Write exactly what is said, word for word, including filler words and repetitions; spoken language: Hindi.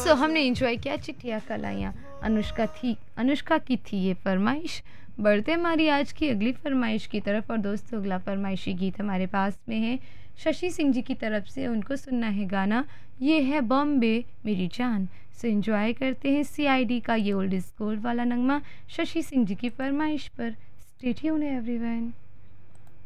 सो हमने एंजॉय किया चिट्ठियाँ कलाइयाँ। अनुष्का थी अनुष्का की थी ये फरमाइश। बढ़ते हमारी आज की अगली फरमाइश की तरफ, और दोस्तों अगला फरमाइशी गीत हमारे पास में है शशि सिंह जी की तरफ से। उनको सुनना है गाना, ये है बॉम्बे मेरी जान। सो एंजॉय करते हैं सीआईडी का ये ओल्ड इज गोल्ड वाला नगमा शशि सिंह जी की फरमाइश पर। Stay tuned everyone.